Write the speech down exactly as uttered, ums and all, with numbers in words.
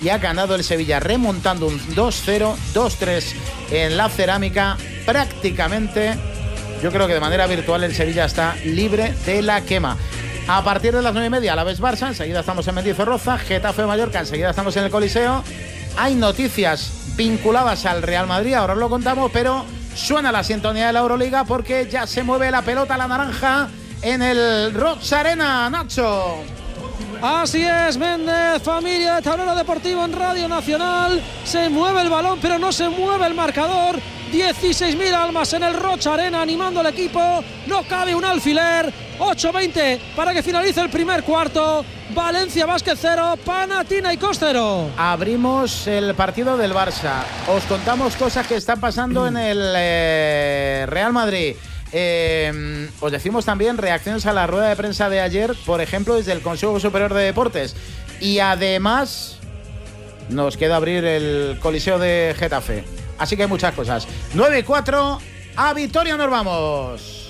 y ha ganado el Sevilla remontando un dos cero, dos tres en la Cerámica. Prácticamente, yo creo que de manera virtual el Sevilla está libre de la quema. A partir de las nueve y media, Alavés Barça, enseguida estamos en Mendizorroza, Getafe Mallorca, enseguida estamos en el Coliseo. Hay noticias vinculadas al Real Madrid, ahora os lo contamos, pero suena la sintonía de la Euroliga porque ya se mueve la pelota, la naranja, en el Roig Arena, Nacho. Así es, Méndez, familia de Tablero Deportivo en Radio Nacional. Se mueve el balón, pero no se mueve el marcador. dieciséis mil almas en el Roig Arena animando al equipo. No cabe un alfiler. ocho veinte para que finalice el primer cuarto. Valencia Basket cero, Panathinaikos cero. Abrimos el partido del Barça. Os contamos cosas que están pasando en el eh, Real Madrid. Eh, os decimos también reacciones a la rueda de prensa de ayer, por ejemplo, desde el Consejo Superior de Deportes. Y además nos queda abrir el Coliseo de Getafe. Así que hay muchas cosas. nueve y cuatro, a Vitoria nos vamos.